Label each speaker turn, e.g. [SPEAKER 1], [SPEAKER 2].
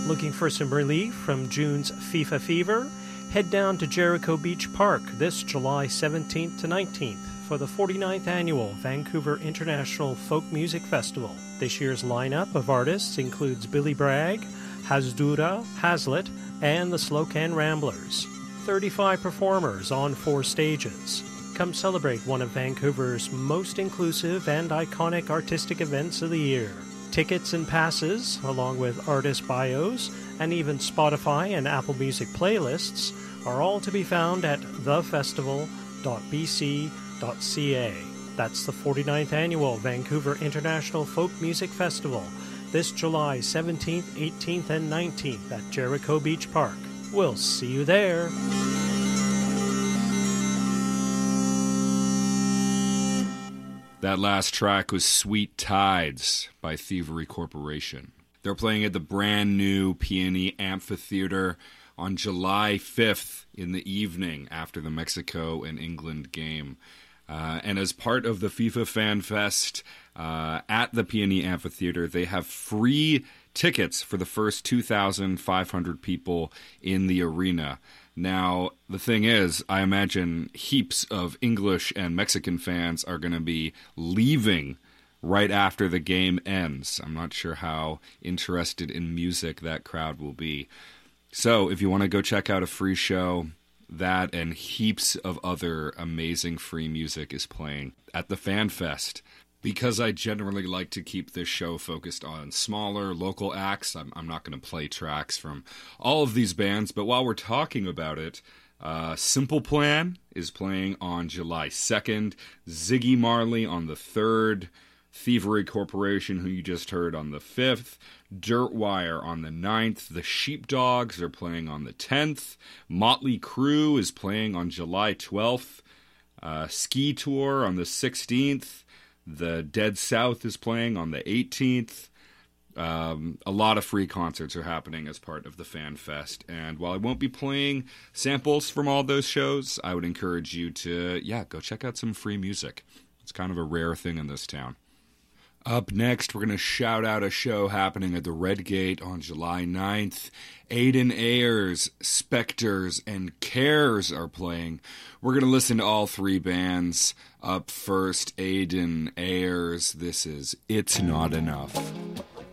[SPEAKER 1] Looking for some relief from June's FIFA fever? Head down to Jericho Beach Park this July 17th to 19th for the 49th Annual Vancouver International Folk Music Festival. This year's lineup of artists includes Billy Bragg, Hasdura, Hazlitt, and the Slocan Ramblers. 35 performers on 4 stages. Come celebrate one of Vancouver's most inclusive and iconic artistic events of the year. Tickets and passes, along with artist bios, and even Spotify and Apple Music playlists, are all to be found at thefestival.bc.ca. That's the 49th Annual Vancouver International Folk Music Festival, this July 17th, 18th, and 19th at Jericho Beach Park. We'll see you there.
[SPEAKER 2] That last track was Sweet Tides by Thievery Corporation. They're playing at the brand new Peony Amphitheater on July 5th in the evening after the Mexico and England game. And as part of the FIFA Fan Fest at the Peony Amphitheater, they have free tickets for the first 2,500 people in the arena. Now, the thing is, I imagine heaps of English and Mexican fans are going to be leaving right after the game ends. I'm not sure how interested in music that crowd will be. So, if you want to go check out a free show, that and heaps of other amazing free music is playing at the Fan Fest. Because I generally like to keep this show focused on smaller local acts, I'm not going to play tracks from all of these bands, but while we're talking about it, Simple Plan is playing on July 2nd, Ziggy Marley on the 3rd, Thievery Corporation, who you just heard, on the 5th, Dirtwire on the 9th, the Sheepdogs are playing on the 10th, Motley Crue is playing on July 12th, Ski Tour on the 16th, the Dead South is playing on the 18th. A lot of free concerts are happening as part of the Fan Fest. And while I won't be playing samples from all those shows, I would encourage you to, go check out some free music. It's kind of a rare thing in this town. Up next, we're going to shout out a show happening at the Red Gate on July 9th. Aiden Ayers, Spectres, and Cares are playing. We're going to listen to all 3 bands. Up first, Aiden Ayers. This is It's Not Enough.